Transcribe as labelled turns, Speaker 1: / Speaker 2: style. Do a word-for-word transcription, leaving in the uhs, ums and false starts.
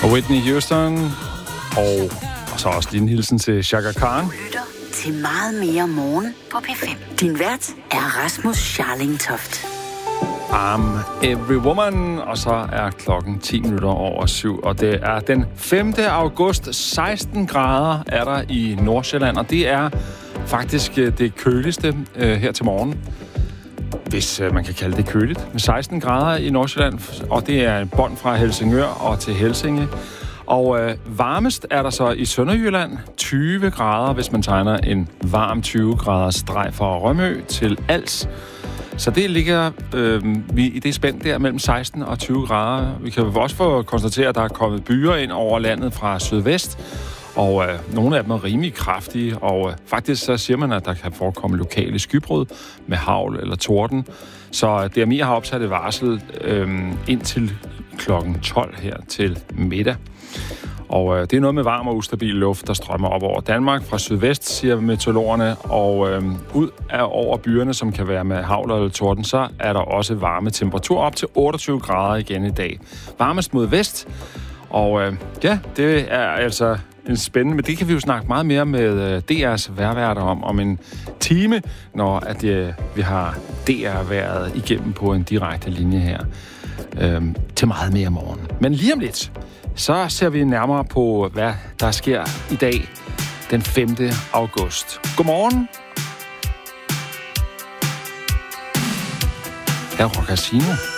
Speaker 1: Og Whitney Houston, og, og så også lige en hilsen til Chaka Khan.
Speaker 2: Lytter til meget mere morgen på P fem. Din vært er Rasmus Scharling Toft.
Speaker 1: I'm Every Woman, og så er klokken ti minutter over syv, og det er den femte august, seksten grader er der i Nordsjælland, og det er faktisk det køligste øh, her til morgen, hvis øh, man kan kalde det køligt, med seksten grader i Nordsjælland, og det er en bånd fra Helsingør og til Helsinge. Og øh, varmest er der så i Sønderjylland, tyve grader, hvis man tegner en varm tyve graders streg fra Rømø til Als. Så det ligger øh, vi i det spænd der mellem seksten og tyve grader. Vi kan også få konstateret, at der er kommet byer ind over landet fra sydvest, og øh, nogle af dem er rimelig kraftige, og øh, faktisk så siger man, at der kan forekomme lokale skybrud med hagl eller torden. Så D M I har opsat et varsel øh, indtil klokken tolv her til middag. Og øh, det er noget med varm og ustabil luft, der strømmer op over Danmark fra sydvest, siger meteorologerne, og øh, ud af over byerne, som kan være med hagl eller torden, så er der også varme temperatur op til otteogtyve grader igen i dag. Varmest mod vest, og øh, ja, det er altså en spændende, men det kan vi jo snakke meget mere med øh, D R's vejrværter om, om en time, når at, øh, vi har D R-vejret igennem på en direkte linje her øh, til meget mere morgen. Men lige om lidt, så ser vi nærmere på, hvad der sker i dag, den femte august. Godmorgen. Her er Rocasino.